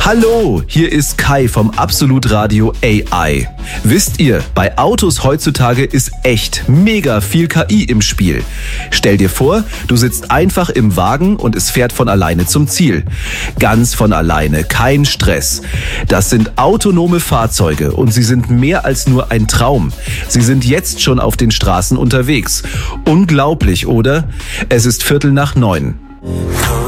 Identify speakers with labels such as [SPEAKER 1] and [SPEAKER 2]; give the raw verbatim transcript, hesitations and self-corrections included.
[SPEAKER 1] Hallo, hier ist Kai vom Absolut Radio A I. Wisst ihr, bei Autos heutzutage ist echt mega viel K I im Spiel. Stell dir vor, du sitzt einfach im Wagen und es fährt von alleine zum Ziel. Ganz von alleine, kein Stress. Das sind autonome Fahrzeuge und sie sind mehr als nur ein Traum. Sie sind jetzt schon auf den Straßen unterwegs. Unglaublich, oder? Es ist Viertel nach neun.